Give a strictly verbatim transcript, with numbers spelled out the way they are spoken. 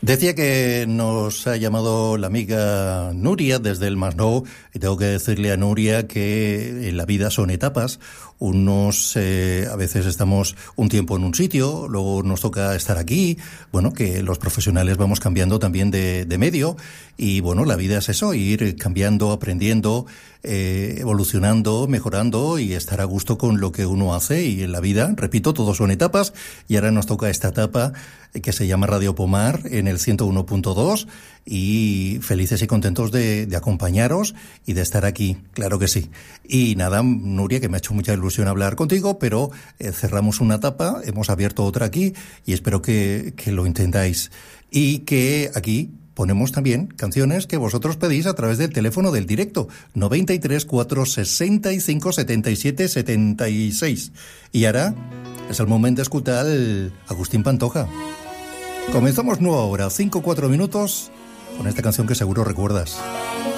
Decía que nos ha llamado la amiga Nuria desde el Masnou y tengo que decirle a Nuria que en la vida son etapas. Unos, eh, a veces estamos un tiempo en un sitio, luego nos toca estar aquí. Bueno, que los profesionales vamos cambiando también de, de medio y bueno, la vida es eso, ir cambiando, aprendiendo, eh, evolucionando, mejorando y estar a gusto con lo que uno hace. Y en la vida, repito, todos son etapas y ahora nos toca esta etapa que se llama Radio Pomar en el ciento uno punto dos y felices y contentos de, de acompañaros y de estar aquí, claro que sí. Y nada, Nuria, que me ha hecho mucha ilusión hablar contigo, pero eh, cerramos una etapa, hemos abierto otra aquí y espero que, que lo intentáis. Y que aquí ponemos también canciones que vosotros pedís a través del teléfono del directo, noventa y tres, cuatro sesenta y cinco, setenta y siete, setenta y seis. Y ahora es el momento de escuchar el Agustín Pantoja. Comenzamos nueva hora, cinco cuatro minutos, con esta canción que seguro recuerdas.